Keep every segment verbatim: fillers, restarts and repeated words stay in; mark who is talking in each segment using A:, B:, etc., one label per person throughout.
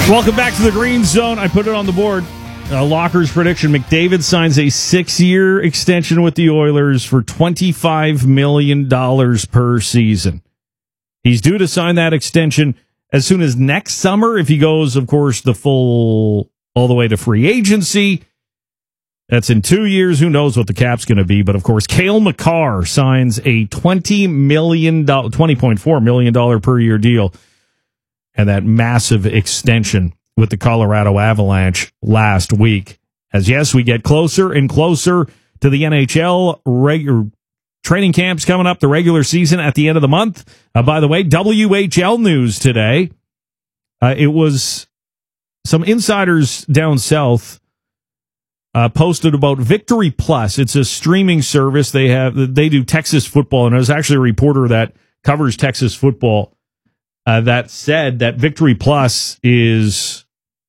A: Welcome back to the Green Zone. I put it on the board. Uh, Locker's prediction. McDavid signs a six-year extension with the Oilers for twenty-five million dollars per season. He's due to sign that extension as soon as next summer if he goes, of course, the full all the way to free agency. That's in two years. Who knows what the cap's going to be? But, of course, Cale Makar signs a twenty million dollars, twenty point four million dollars per year deal and that massive extension with the Colorado Avalanche last week. As, yes, we get closer and closer to the N H L regular training camps coming up, the regular season at the end of the month. Uh, by the way, W H L news today. Uh, it was some insiders down south uh, posted about Victory Plus. It's a streaming service. They have they do Texas football, and there's actually a reporter that covers Texas football uh, that said that Victory Plus is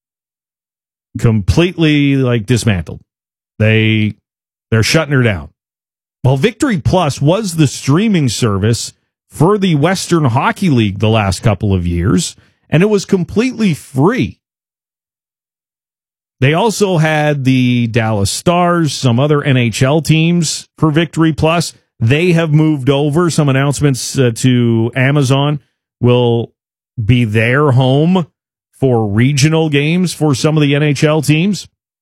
A: completely like dismantled. They they're shutting her down. Well, Victory Plus was the streaming service for the Western Hockey League the last couple of years, and it was completely free. They also had the Dallas Stars, some other N H L teams for Victory Plus. They have moved over. Some announcements uh, to Amazon will be their home for regional games for some of the N H L teams.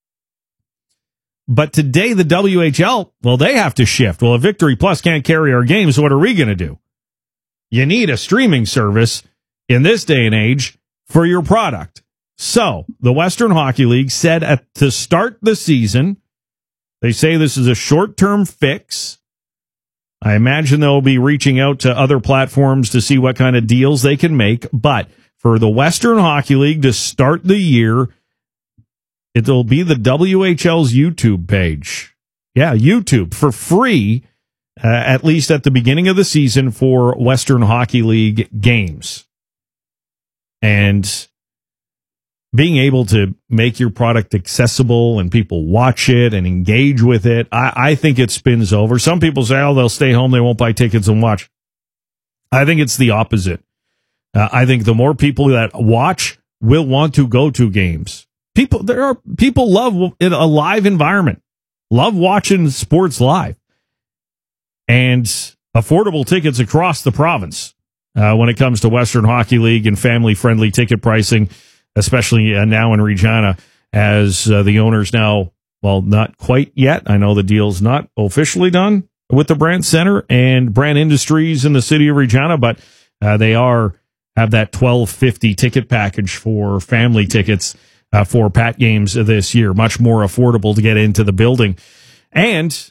A: But today, the W H L, well, they have to shift. Well, if Victory Plus can't carry our games, what are we going to do? You need a streaming service in this day and age for your product. So, the Western Hockey League said at, to start the season, they say this is a short-term fix. I imagine they'll be reaching out to other platforms to see what kind of deals they can make. But for the Western Hockey League to start the year, it'll be the W H L's YouTube page. Yeah, YouTube for free, uh, at least at the beginning of the season for Western Hockey League games. And being able to make your product accessible and people watch it and engage with it, I, I think it spins over. Some people say, oh, they'll stay home, they won't buy tickets and watch. I think it's the opposite. Uh, I think the more people that watch will want to go to games. People, there are people love a live environment, love watching sports live, and affordable tickets across the province uh, when it comes to Western Hockey League and family-friendly ticket pricing, especially uh, now in Regina, as uh, the owners now, well, not quite yet. I know the deal's not officially done with the Brandt Center and Brandt Industries in the city of Regina, but uh, they are have that twelve fifty ticket package for family tickets uh, for Pat games this year. Much more affordable to get into the building. And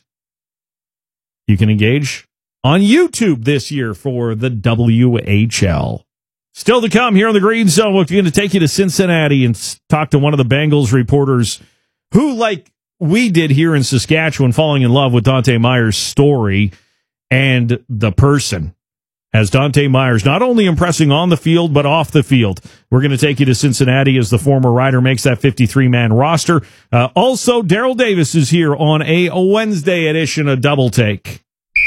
A: you can engage on YouTube this year for the W H L. Still to come here on the Green Zone, we're going to take you to Cincinnati and talk to one of the Bengals reporters who, like we did here in Saskatchewan, falling in love with Dante Meyer's story and the person, as Dante Myers not only impressing on the field, but off the field. We're going to take you to Cincinnati as the former Rider makes that fifty-three man roster. Uh, also, Daryl Davis is here on a Wednesday edition of Double Take.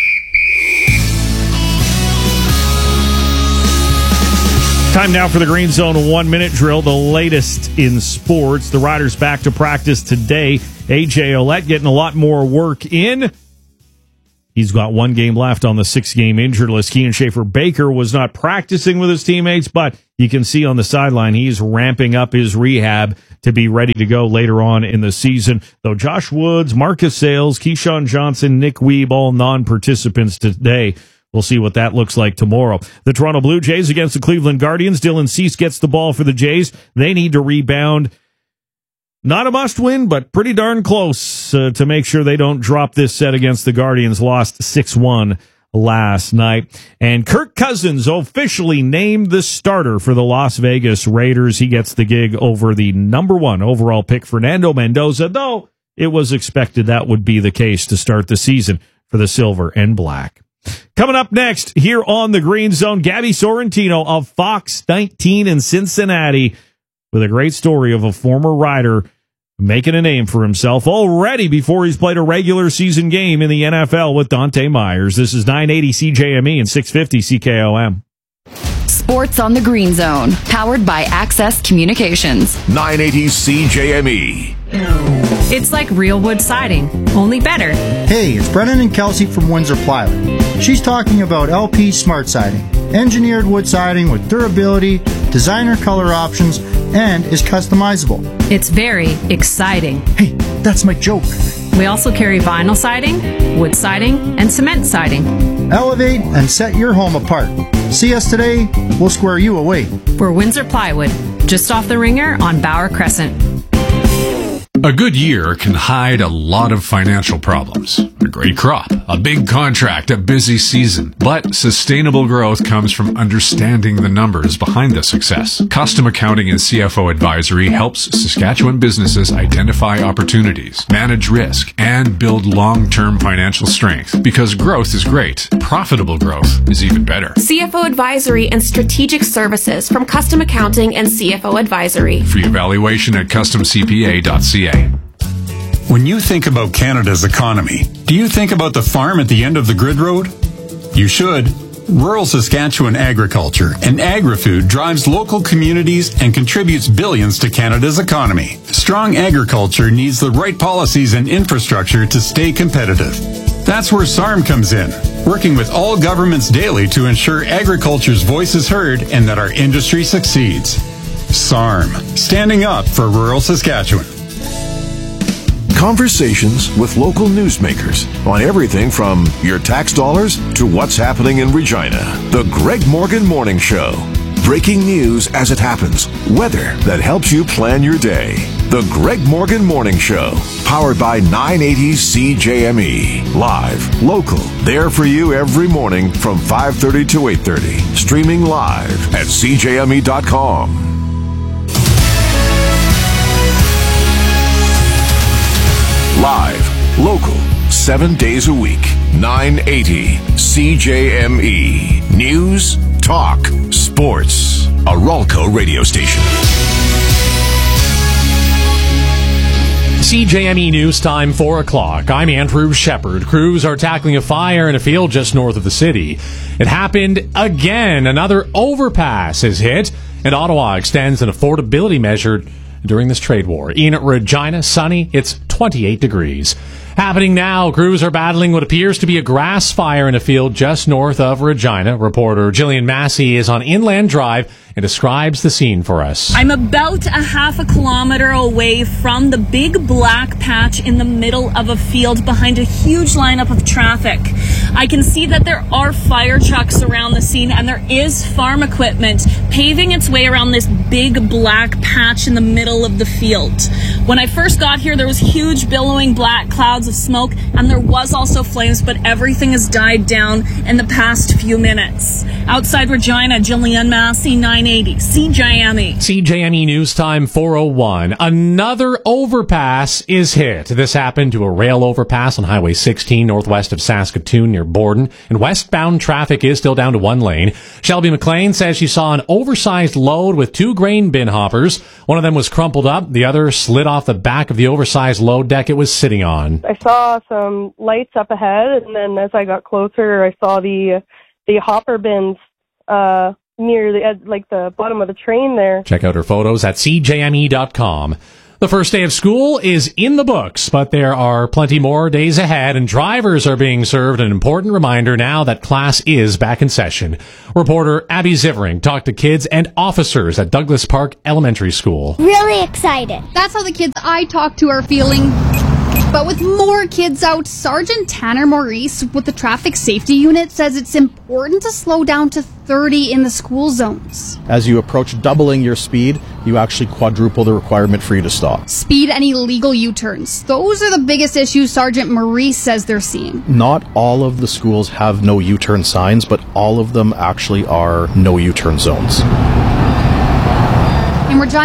A: Time now for the Green Zone one-minute drill, the latest in sports. The Riders back to practice today. A J Ouellette getting a lot more work in. He's got one game left on the six-game injured list. Kean Schaefer-Baker was not practicing with his teammates, but you can see on the sideline he's ramping up his rehab to be ready to go later on in the season. Though Josh Woods, Marcus Sayles, Keyshawn Johnson, Nick Weeb, all non-participants today. We'll see what that looks like tomorrow. The Toronto Blue Jays against the Cleveland Guardians. Dylan Cease gets the ball for the Jays. They need to rebound. Not a must-win, but pretty darn close uh, to make sure they don't drop this set against the Guardians. Lost six one last night. And Kirk Cousins officially named the starter for the Las Vegas Raiders. He gets the gig over the number one overall pick, Fernando Mendoza, though it was expected that would be the case to start the season for the Silver and Black. Coming up next here on the Green Zone, Gabby Sorrentino of Fox nineteen in Cincinnati with a great story of a former Rider making a name for himself already before he's played a regular season game in the N F L with Dante Myers. This is nine eighty C J M E and six fifty C K O M.
B: Sports on the Green Zone, powered by Access Communications.
C: nine eighty C J M E.
D: It's like real wood siding, only better.
E: Hey, it's Brennan and Kelsey from Windsor Plywood. She's talking about L P Smart Siding. Engineered wood siding with durability, designer color options, and is customizable.
D: It's very exciting.
E: Hey, that's my joke.
D: We also carry vinyl siding, wood siding, and cement siding.
E: Elevate and set your home apart. See us today, we'll square you away.
D: We're Windsor Plywood, just off the Ringer on Bauer Crescent.
F: A good year can hide a lot of financial problems. A great crop, a big contract, a busy season. But sustainable growth comes from understanding the numbers behind the success. Custom Accounting and C F O Advisory helps Saskatchewan businesses identify opportunities, manage risk, and build long-term financial strength. Because growth is great, profitable growth is even better.
G: C F O Advisory and Strategic Services from Custom Accounting and C F O Advisory.
F: Free evaluation at custom c p a dot c a.
H: When you think about Canada's economy, do you think about the farm at the end of the grid road? You should. Rural Saskatchewan agriculture and agri-food drives local communities and contributes billions to Canada's economy. Strong agriculture needs the right policies and infrastructure to stay competitive. That's where S A R M comes in, working with all governments daily to ensure agriculture's voice is heard and that our industry succeeds. S A R M, standing up for rural Saskatchewan.
C: Conversations with local newsmakers on everything from your tax dollars to what's happening in Regina. The Greg Morgan Morning Show. Breaking news as it happens. Weather that helps you plan your day. The Greg Morgan Morning Show. Powered by nine eighty C J M E. Live, local, there for you every morning from five thirty to eight thirty. Streaming live at c j m e dot com. Live, local, seven days a week, nine eighty C J M E. News, talk, sports. A Ralco radio station.
I: C J M E News Time, four o'clock. I'm Andrew Shepard. Crews are tackling a fire in a field just north of the city. It happened again. Another overpass is hit, and Ottawa extends an affordability measure during this trade war. In Regina, sunny, it's twenty-eight degrees. Happening now, crews are battling what appears to be a grass fire in a field just north of Regina. Reporter Jillian Massey is on Inland Drive and describes the scene for us.
J: I'm about a half a kilometer away from the big black patch in the middle of a field behind a huge lineup of traffic. I can see that there are fire trucks around the scene and there is farm equipment paving its way around this big black patch in the middle of the field. When I first got here, there was huge billowing black clouds of smoke and there was also flames, but everything has died down in the past few minutes. Outside Regina, Jillian Massey, nine eighty C J M E.
I: C J M E News Time, four oh one. Another overpass is hit. This happened to a rail overpass on Highway sixteen northwest of Saskatoon near Borden, and westbound traffic is still down to one lane. Shelby McLean says she saw an oversized load with two grain bin hoppers. One of them was crumpled up, the other slid off the back of the oversized load deck it was sitting on.
K: I saw some lights up ahead, and then as I got closer, I saw the the hopper bins uh, near the ed- like the bottom of the train there.
I: Check out her photos at c j m e dot com. The first day of school is in the books, but there are plenty more days ahead, and drivers are being served an important reminder now that class is back in session. Reporter Abby Zivering talked to kids and officers at Douglas Park Elementary School.
L: Really excited.
M: That's how the kids I talked to are feeling. But with more kids out, Sergeant Tanner Maurice with the Traffic Safety Unit says it's important to slow down to thirty in the school zones.
N: As you approach doubling your speed, you actually quadruple the requirement for you to stop.
M: Speed and illegal U-turns. Those are the biggest issues Sergeant Maurice says they're seeing.
N: Not all of the schools have no U-turn signs, but all of them actually are no U-turn zones.
M: In Regina,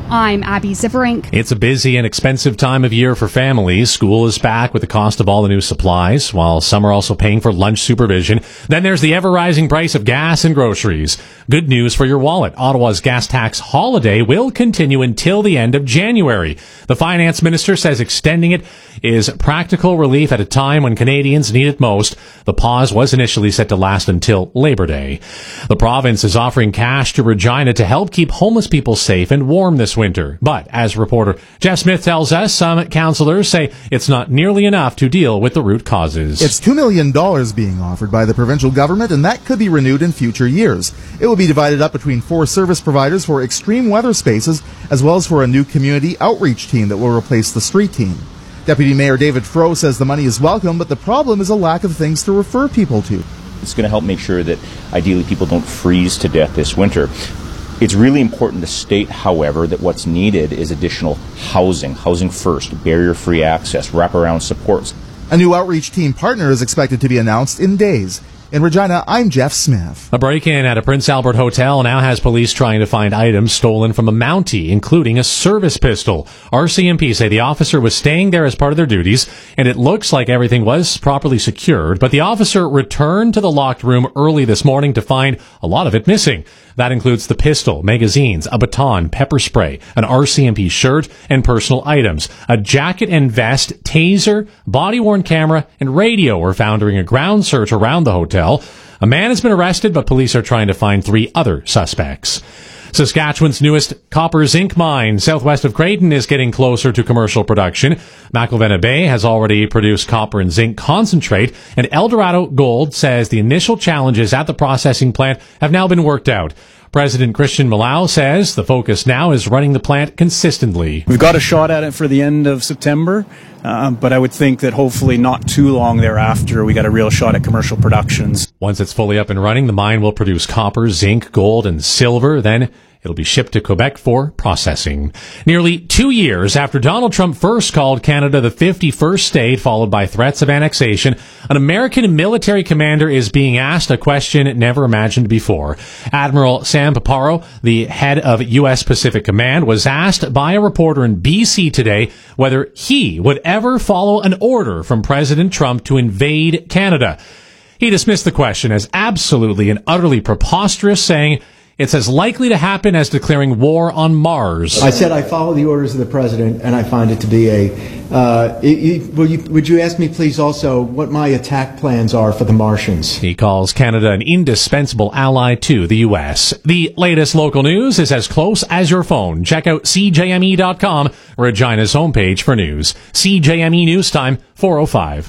M: I'm Abby Ziverink.
I: It's a busy and expensive time of year for families. School is back with the cost of all the new supplies, while some are also paying for lunch supervision. Then there's the ever-rising price of gas and groceries. Good news for your wallet. Ottawa's gas tax holiday will continue until the end of January. The finance minister says extending it is practical relief at a time when Canadians need it most. The pause was initially set to last until Labor Day. The province is offering cash to Regina to help keep homeless people safe and warm this winter. But, as reporter Jeff Smith tells us, some councillors say it's not nearly enough to deal with the root causes.
L: It's two million dollars being offered by the provincial government, and that could be renewed in future years. It will be divided up between four service providers for extreme weather spaces, as well as for a new community outreach team that will replace the street team. Deputy Mayor David Froh says the money is welcome, but the problem is a lack of things to refer people to.
O: It's going to help make sure that ideally people don't freeze to death this winter. It's really important to state, however, that what's needed is additional housing, housing first, barrier-free access, wraparound supports.
L: A new outreach team partner is expected to be announced in days. In Regina, I'm Jeff Smith.
I: A break-in at a Prince Albert hotel now has police trying to find items stolen from a Mountie, including a service pistol. R C M P say the officer was staying there as part of their duties, and it looks like everything was properly secured, but the officer returned to the locked room early this morning to find a lot of it missing. That includes the pistol, magazines, a baton, pepper spray, an R C M P shirt, and personal items. A jacket and vest, taser, body-worn camera, and radio were found during a ground search around the hotel. A man has been arrested, but police are trying to find three other suspects. Saskatchewan's newest copper zinc mine, southwest of Creighton, is getting closer to commercial production. McIlvenna Bay has already produced copper and zinc concentrate, and Eldorado Gold says the initial challenges at the processing plant have now been worked out. President Christian Malau says the focus now is running the plant consistently.
P: We've got a shot at it for the end of September, uh, but I would think that hopefully not too long thereafter we got a real shot at commercial productions.
I: Once it's fully up and running, the mine will produce copper, zinc, gold, and silver. Then it'll be shipped to Quebec for processing. Nearly two years after Donald Trump first called Canada the fifty-first state, followed by threats of annexation, an American military commander is being asked a question never imagined before. Admiral Sam Paparo, the head of U S Pacific Command, was asked by a reporter in B C today whether he would ever follow an order from President Trump to invade Canada. He dismissed the question as absolutely and utterly preposterous, saying it's as likely to happen as declaring war on Mars.
Q: I said I follow the orders of the president, and I find it to be a... Uh, it, it, will you, would you ask me, please, also what my attack plans are for the Martians?
I: He calls Canada an indispensable ally to the U S. The latest local news is as close as your phone. Check out C J M E dot com, Regina's homepage for news. C J M E News Time, four oh five.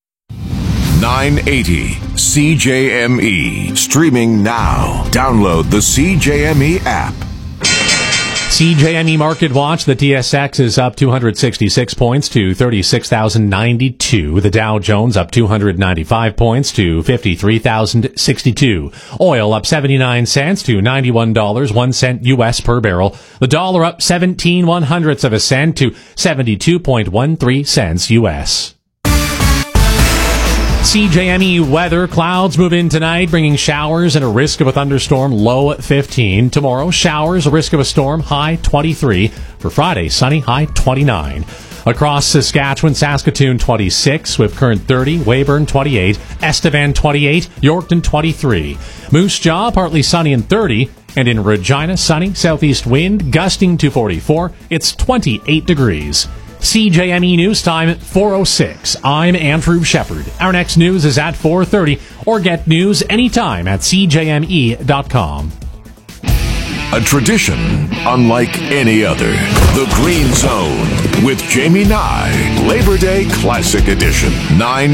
C: nine eighty C J M E. Streaming now. Download the C J M E app.
I: C J M E Market Watch. The T S X is up two hundred sixty-six points to thirty-six thousand ninety-two. The Dow Jones up two hundred ninety-five points to fifty-three thousand sixty-two. Oil up seventy-nine cents to ninety-one dollars and one cent U S per barrel. The dollar up seventeen one hundredths of a cent to seventy-two point one three cents U S. C J M E weather. Clouds move in tonight, bringing showers and a risk of a thunderstorm, low at fifteen. Tomorrow, showers, a risk of a storm, high twenty-three. For Friday, sunny, high twenty-nine. Across Saskatchewan, Saskatoon twenty-six, Swift Current thirty, Weyburn twenty-eight, Estevan twenty-eight, Yorkton twenty-three. Moose Jaw, partly sunny and thirty. And in Regina, sunny, southeast wind, gusting to forty-four. It's twenty-eight degrees. C J M E News Time, four oh six. I'm Andrew Shepard. Our next news is at four thirty, or get news anytime at C J M E dot com.
C: A tradition unlike any other. The Green Zone with Jamie Nye. Labor Day Classic Edition. nine